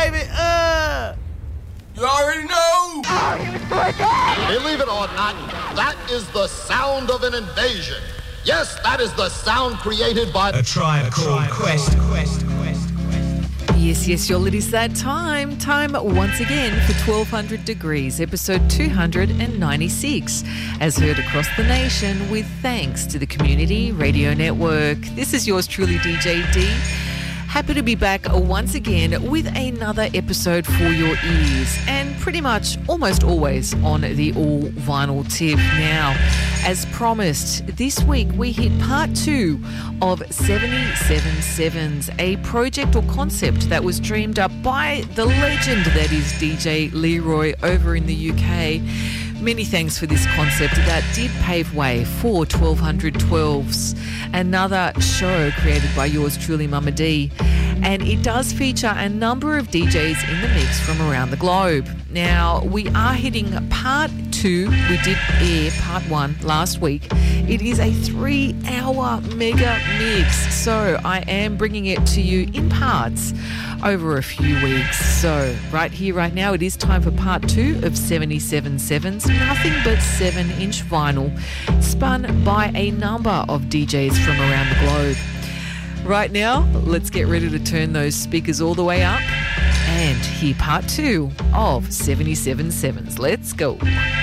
baby. You already know. Believe it or not, that is the sound of an invasion. Yes, that is the sound created by A Tribe Called Quest. Yes, y'all, it is that time. Time once again for 1200 Degrees, episode 296, as heard across the nation with thanks to the Community Radio Network. This is yours truly, DJ D. Happy to be back once again with another episode for your ears, and pretty much almost always on the all vinyl tip. Now, as promised, this week we hit part 2 of 777s, a project or concept that was dreamed up by the legend that is DJ Leroy over in the UK. Many thanks for this concept that did pave way for 1212s, another show created by yours truly, Mama D. And it does feature a number of DJs in the mix from around the globe. Now, we are hitting part 2. We did air part 1 last week. It is a 3-hour mega mix, so I am bringing it to you in parts over a few weeks. So right here, right now, it is time for part 2 of 777s, nothing but 7-inch vinyl, spun by a number of DJs from around the globe. Right now, let's get ready to turn those speakers all the way up and hear part 2 of 777s. Let's go.